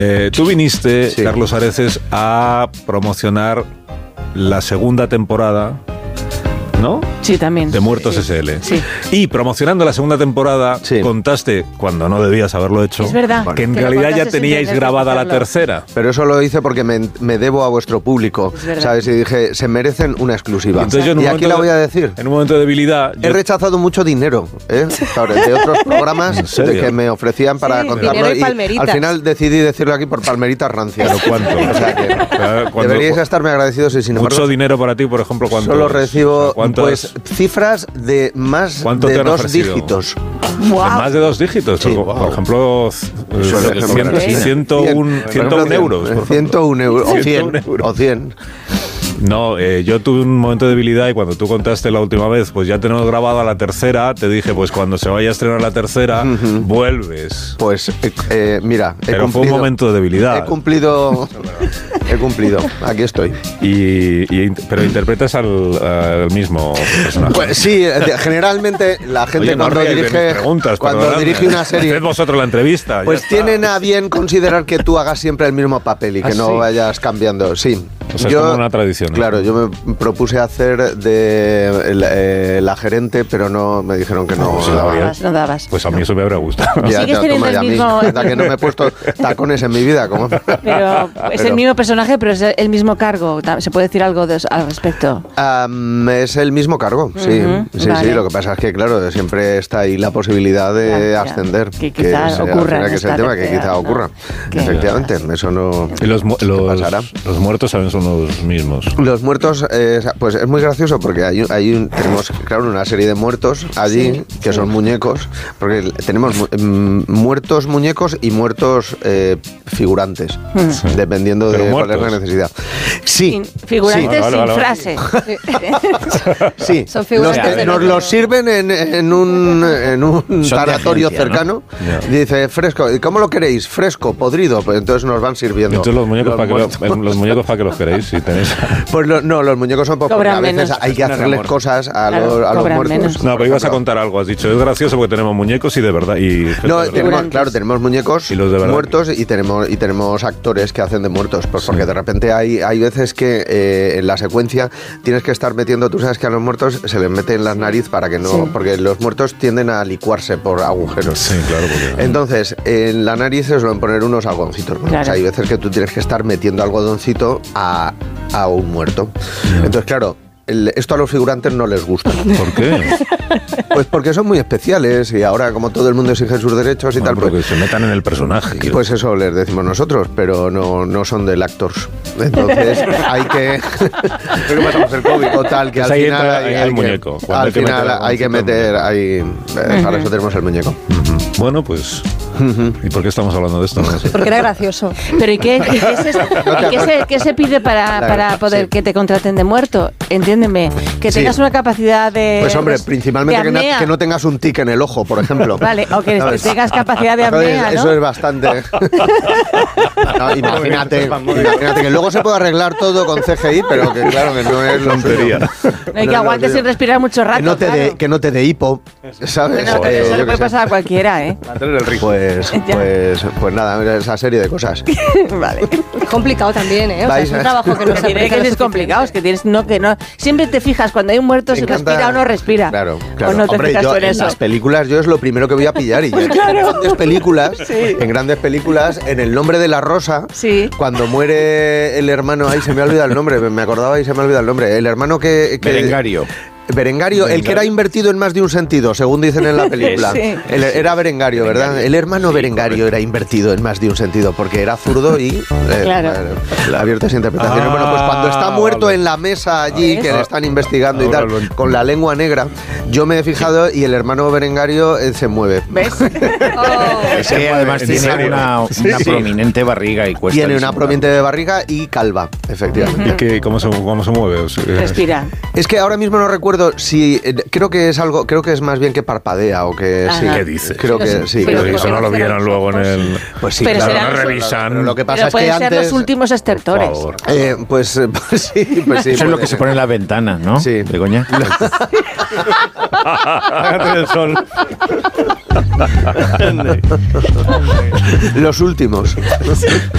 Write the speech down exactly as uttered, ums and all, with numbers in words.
Eh, tú viniste, Sí. Carlos Areces, a promocionar la segunda temporada, ¿no? Sí, también. De Muertos sí. S L. Sí. Y promocionando la segunda temporada, Sí. contaste, cuando no debías haberlo hecho, Es verdad. que en Que lo realidad ya contaste sin teníais tener que grabada la contarlo. tercera. Pero eso lo hice porque me, me debo a vuestro público, Es verdad. ¿sabes? Y dije, se merecen una exclusiva. Entonces yo en un y aquí momento la de- voy a decir. En un momento de debilidad... He yo- rechazado mucho dinero, ¿eh? Claro, de otros programas ¿En serio? de que me ofrecían para Sí, contarlo. dinero y palmeritas. al final decidí decirlo aquí por palmeritas rancias. ¿Pero cuánto? O sea que Pero cuando- deberíais estarme agradecidos y sin embargo Mucho dinero para ti, por ejemplo, ¿cuánto? solo recibo ¿Cuánto pues es? cifras de más ¿Cuánto de te han dos ofrecido? dígitos. Guau. Más de dos dígitos. Sí. Por, por ejemplo, eh, Suele ser cien- por ejemplo, ciento uno cien. ciento uno euros. por ejemplo. ciento uno euros. O ciento uno cien. euros. O cien. No, eh, yo tuve un momento de debilidad y cuando tú contaste la última vez, pues ya tenemos grabada la tercera, te dije, pues cuando se vaya a estrenar la tercera, vuelves. Pues eh, eh, mira, he Pero fue un cumplido. momento de debilidad. He cumplido. He cumplido. Aquí estoy. Y, y int- pero interpretas al, al mismo personaje. Pues sí, eh, de- generalmente la gente Oye, no cuando ríes de dirige mis preguntas, cuando perdonadme. dirige una serie Haced vosotros la entrevista. pues ya está. tienen a bien considerar que tú hagas siempre el mismo papel y que ¿Ah, no sí? vayas cambiando. Sí. O sea, es como una tradición, ¿no? Claro, yo me propuse hacer de el- eh, la gerente, pero no me dijeron que no. Pues sí, No Gabriel. dabas, no dabas. Pues a mí eso me habría gustado. Sigues ya, teniendo toma el ya a mí. mismo- Anda que no me he puesto tacones en mi vida. Como... Pero es el Pero- mismo personaje, pero es el mismo cargo. Ta- ¿Se puede decir algo de- al respecto? Am, es el mismo cargo, sí. Ujú, sí, vale. sí. Lo que pasa es que, claro, siempre está ahí la posibilidad de Claro, ya. ascender. Que quizás es, al ocurra final, en que es el esta tema, que tercera, quizá ¿no? ocurra. Que- Efectivamente, eso no. Y los, mu- ¿qué los, pasará? los muertos también son los mismos. Los muertos, eh, pues es muy gracioso porque hay, un- hay un- tenemos, claro, una serie de muertos allí Sí, que sí. son muñecos, porque tenemos mu- mm, muertos muñecos y muertos eh, figurantes, dependiendo Pero de cuál es muertos. la necesidad. Sí, Sin- figurantes Vale, vale, sin vale, vale. frase. sí. Son figurantes Los- de nos otro. los sirven en, en un, en un Son de tanatorio agencia, ¿no? cercano. Ya. Dice, fresco. ¿Y cómo lo queréis? ¿Fresco? ¿Podrido? Pues entonces nos van sirviendo. Entonces los muñecos, para que, muertos. lo- los muñecos para que los queréis, si tenéis... Pues lo- no, los muñecos son porque Cobran a veces menos. hay que Es un hacerles remor. cosas a, Claro, los, a los cobran muertos. menos. No, pero ibas a Por ejemplo. contar algo, has dicho, es gracioso porque tenemos muñecos y de verdad... Y gente No, de verdad. tenemos, Figurantes. claro, tenemos muñecos Y los de verdad. muertos y tenemos y tenemos actores que hacen de muertos, pues porque de repente hay, hay veces que eh, en la secuencia tienes que estar metiendo, tú sabes que a los muertos se les mete en la nariz para que no, Sí. porque los muertos tienden a licuarse por agujeros. Sí, claro, porque... Entonces, en la nariz se suelen poner unos algodoncitos. Bueno, Claro. pues hay veces que tú tienes que estar metiendo algodoncito a, a un muerto. Entonces, claro, el- esto a los figurantes no les gusta. ¿Por qué? Pues porque son muy especiales y ahora como todo el mundo exige sus derechos y Bueno, tal, pero pues, que se metan en el personaje. quiero pues eso les decimos nosotros, pero no, no son del actors. Entonces hay que... Creo que pasamos el COVID. Total, que Pues al ahí final entra hay, el hay que, muñeco. Cuando al hay que final meter hay que algodoncito, meter... Ahí, eh, para eso tenemos el muñeco. Ujú. Bueno, pues... ¿Y por qué estamos hablando de esto? No sé. Porque era gracioso. Pero ¿y qué, y qué, se, y qué se- qué se pide para, Claro, para poder sí. que te contraten de muerto? Entiéndeme. Que Sí. tengas una capacidad de... Pues hombre, de principalmente que, na- apnea. que no tengas un tic en el ojo, por ejemplo. Vale, o que ¿Sabes? tengas capacidad de Entonces, apnea, eso ¿no? es bastante. No, imagínate, imagínate que luego se puede arreglar todo con C G I, pero que claro que no es lo Tontería. suyo. No hay No que es aguantes lo suyo. sin respirar mucho rato, Que no te claro. dé que no te dé hipo, ¿sabes? Bueno, Eh, eso yo le qué puede sé. pasar a cualquiera, ¿eh? Pues, Ya. pues, pues nada, esa serie de cosas. Vale. Es complicado también, ¿eh? O sea, Vais es un a- trabajo que no se Diré aprecia que lo es complicado, es que tienes no que no. Siempre te fijas cuando hay un muerto Me si encanta- respira o no respira. Claro, claro. O no te Hombre, fijas yo tú en en eso. las películas yo es lo primero que voy a pillar y ya en grandes películas, en grandes películas, en El nombre de la rosa, Sí. cuando muere el hermano, ay, se me ha olvidado el nombre, me acordaba y se me ha olvidado el nombre, el hermano que, que Berengario. Berengario, el que era invertido en más de un sentido, según dicen en la película. Sí. El- era Berengario, ¿verdad? El hermano Berengario era invertido en más de un sentido, porque era zurdo y eh, Claro. eh, abiertas interpretaciones. Ah, bueno, pues cuando está muerto vale. en la mesa allí, ¿Ves? que le están investigando y Ahora tal, lo ent- con la lengua negra, yo me he fijado y el hermano Berengario eh, se mueve. ¿Ves? Es que además ¿En tiene serio? una, una Sí. prominente barriga y cuesta. Tiene una disimular. prominente de barriga y calva, efectivamente. ¿Y qué, cómo, se, cómo se mueve? O sea, Respira. Es que ahora mismo no recuerdo si eh, creo que es algo, creo que es más bien que parpadea o que Ajá. sí. ¿Qué dices? Creo que Pero sí. sí, creo pero que eso sí. no lo vieron luego en el... Pues sí, Pero claro, serán no los- revisan. Pero lo que pasa Pero es que pueden ser antes, los últimos estertores. Por favor. eh, pues, eh, pues sí, pues sí. Eso es lo puede que se ser. pone en las ventanas, ¿no? Sí. Begoña. Hágate el sol. Los últimos.